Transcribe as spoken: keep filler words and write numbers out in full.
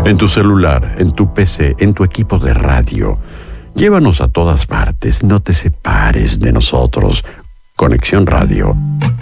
En tu celular, en tu P C, en tu equipo de radio. Llévanos a todas partes, no te separes de nosotros. Conexión Radio.